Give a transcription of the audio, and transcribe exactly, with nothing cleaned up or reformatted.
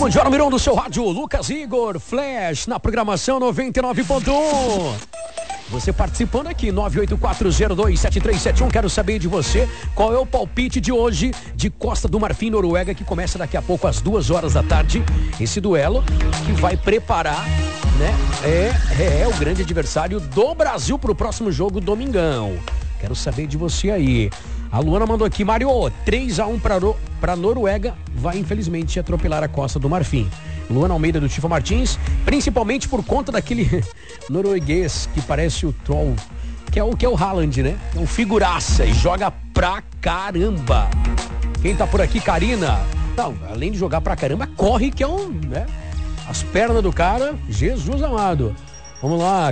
Estamos de hora mirão do seu rádio, Lucas Igor, Flash, na programação noventa e nove ponto um. Você participando aqui, nove oito quatro zero dois sete três sete um. Quero saber de você qual é o palpite de hoje de Costa do Marfim, Noruega, que começa daqui a pouco às duas horas da tarde. Esse duelo que vai preparar, né? É, é, é o grande adversário do Brasil para o próximo jogo, domingão. Quero saber de você aí. A Luana mandou aqui, Mário, três a um para a Noruega, vai infelizmente atropelar a Costa do Marfim. Luana Almeida do Tifa Martins, principalmente por conta daquele norueguês que parece o Troll, que é o que é o Haaland, né? É um figuraça e joga pra caramba. Quem tá por aqui, Karina? Não, além de jogar pra caramba, corre que é um, né? As pernas do cara, Jesus amado. Vamos lá.